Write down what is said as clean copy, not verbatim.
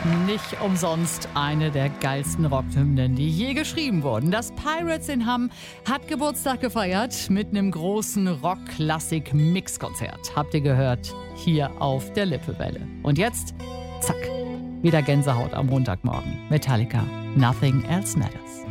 Nicht umsonst eine der geilsten Rockhymnen, die je geschrieben wurden. Das Pirates in Hamm hat Geburtstag gefeiert mit einem großen Rock-Klassik-Mix-Konzert. Habt ihr gehört? Hier auf der Lippewelle. Und jetzt, zack, wieder Gänsehaut am Montagmorgen. Metallica, Nothing Else Matters.